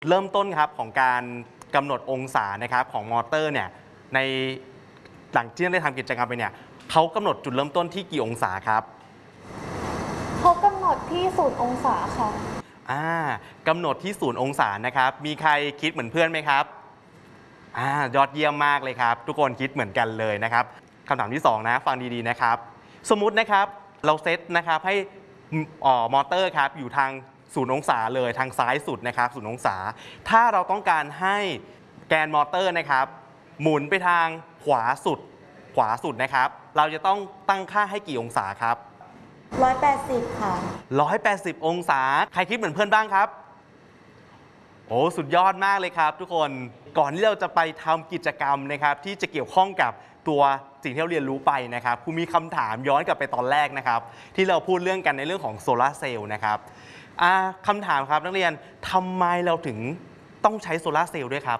เริ่มต้นครับของการกำหนดองศานะครับของมอเตอร์เนี่ยในหลังที่ได้ทำกิจกรรมไปเนี่ยเขากำหนดจุดเริ่มต้นที่กี่องศาครับเขากำหนดที่0 องศาค่ะกำหนดที่0 องศานะครับมีใครคิดเหมือนเพื่อนไหมครับยอดเยี่ยมมากเลยครับทุกคนคิดเหมือนกันเลยนะครับคำถามที่2นะฟังดีๆนะครับสมมุตินะครับเราเซตนะครับให้มอเตอร์ครับอยู่ทาง0 องศาเลยทางซ้ายสุดนะครับ0 องศาถ้าเราต้องการให้แกนมอเตอร์นะครับหมุนไปทางขวาสุดนะครับเราจะต้องตั้งค่าให้กี่องศาครับ 180ค่ะ 180 องศาใครคิดเหมือนเพื่อนบ้างครับโอ้สุดยอดมากเลยครับทุกคนก่อนที่เราจะไปทำกิจกรรมนะครับที่จะเกี่ยวข้องกับตัวสิ่งที่เราเรียนรู้ไปนะครับครูมีคำถามย้อนกลับไปตอนแรกนะครับที่เราพูดเรื่องกันในเรื่องของโซลาร์เซลล์นะครับคำถามครับนักเรียนทำไมเราถึงต้องใช้โซลาร์เซลล์ด้วยครับ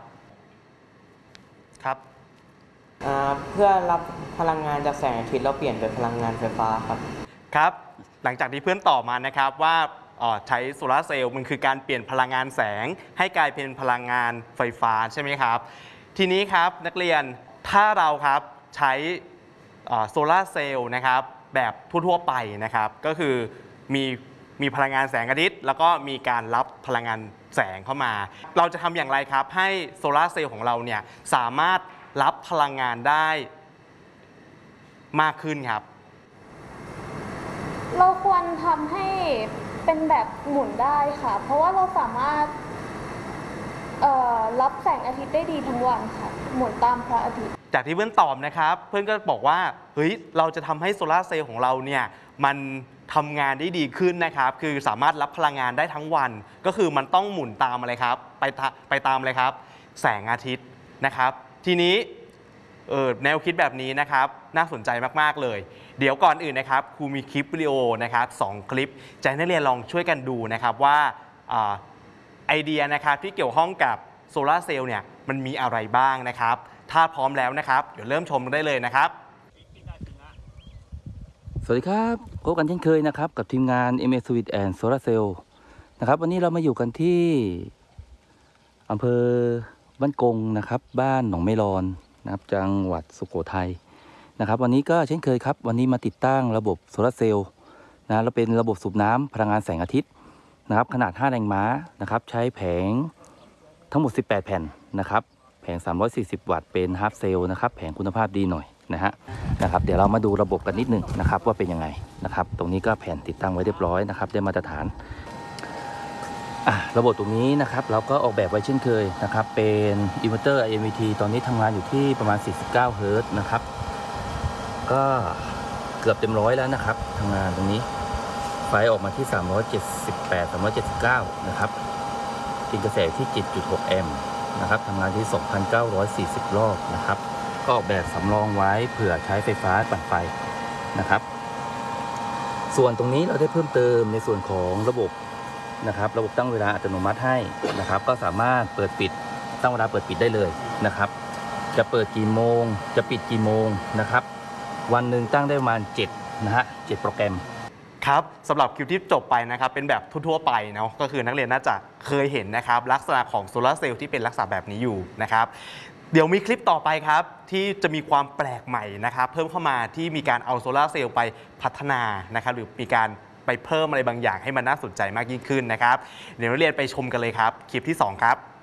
เพื่อรับพลังงานจากแสงอาทิตย์แล้วเปลี่ยนเป็นพลังงานไฟฟ้าครับครับหลังจากที่เพื่อนตอบมานะครับว่าใช้โซลาร์เซลล์มันคือการเปลี่ยนพลังงานแสงให้กลายเป็นพลังงานไฟฟ้าใช่ไหมครับทีนี้ครับนักเรียนถ้าเราครับใช้โซลาร์เซลล์นะครับแบบทั่วๆไปนะครับก็คือมีพลังงานแสงอาทิตย์แล้วก็มีการรับพลังงานแสงเข้ามาเราจะทำอย่างไรครับให้โซลาร์เซลล์ของเราเนี่ยสามารถรับพลังงานได้มากขึ้นครับเราควรทำให้เป็นแบบหมุนได้ค่ะเพราะว่าเราสามารถรับแสงอาทิตย์ได้ดีทั้งวันค่ะหมุนตามพระอาทิตย์จากที่เพื่อนตอบนะครับเพื่อนก็บอกว่าเฮ้ยเราจะทำให้โซลาร์เซลล์ของเราเนี่ยมันทำงานได้ดีขึ้นนะครับคือสามารถรับพลังงานได้ทั้งวันก็คือมันต้องหมุนตามอะไรครับไปตามอะไรครับแสงอาทิตย์นะครับทีนี้แนวคิดแบบนี้นะครับน่าสนใจมากๆเลยเดี๋ยวก่อนอื่นนะครับครูมีคลิปวิดีโอนะครับ2 คลิปจะให้นักเรียนลองช่วยกันดูนะครับว่าไอเดียนะครับที่เกี่ยวข้องกับโซลาร์เซลล์เนี่ยมันมีอะไรบ้างนะครับถ้าพร้อมแล้วนะครับเดี๋ยวเริ่มชมได้เลยนะครับสวัสดีครับพบกันเช่นเคยนะครับกับทีมงาน MS Switch and Solar Cell นะครับวันนี้เรามาอยู่กันที่อำเภอบ้านกงนะครับบ้านหนองไมลอนนะครับจังหวัดสุโขทัยนะครับวันนี้ก็เช่นเคยครับวันนี้มาติดตั้งระบบโซลาร์เซลล์นะเราเป็นระบบสูบน้ำพลังงานแสงอาทิตย์นะครับขนาด5 แรงม้านะครับใช้แผงทั้งหมด18 แผ่นนะครับแผง340 วัตต์เป็นฮาล์ฟเซลล์นะครับแผงคุณภาพดีหน่อยนะครับเดี๋ยวเรามาดูระบบกันนิดหนึ่งนะครับว่าเป็นยังไงนะครับตรงนี้ก็แผ่นติดตั้งไว้เรียบร้อยนะครับได้มาตรฐานระบบตรงนี้นะครับเราก็ออกแบบไว้เช่นเคยนะครับเป็นอินเวอร์เตอร์ IMVT ตอนนี้ทำงานอยู่ที่ประมาณ49 เฮิร์ตซ์นะครับก็เกือบเต็มร้อยแล้วนะครับทำงานตรงนี้ไฟออกมาที่378 379นะครับกินกระแสที่ 7.6 แอมป์นะครับทำงานที่ 2,940 รอบนะครับก็ออกแบบสำรองไว้เผื่อใช้ไฟฟ้าปั่นไฟนะครับส่วนตรงนี้เราได้เพิ่มเติมในส่วนของระบบนะครับระบบตั้งเวลาอัตโนมัติให้นะครับก็สามารถเปิดปิดตั้งเวลาเปิดปิดได้เลยนะครับจะเปิดกี่โมงจะปิดกี่โมงนะครับวันหนึ่งตั้งได้ประมาณ7 โปรแกรมครับสำหรับคลิปที่จบไปนะครับเป็นแบบทั่วๆไปเนาะก็คือนักเรียนน่าจะเคยเห็นนะครับลักษณะของโซลาร์เซลล์ที่เป็นลักษณะแบบนี้อยู่นะครับเดี๋ยวมีคลิปต่อไปครับที่จะมีความแปลกใหม่นะครับเพิ่มเข้ามาที่มีการเอาโซลาร์เซลล์ไปพัฒนานะครับหรือมีการไปเพิ่มอะไรบางอย่างให้มันน่าสนใจมากยิ่งขึ้นนะครับเดี๋ยวนักเรียนไปชมกันเลยครับคลิปที่2ครับ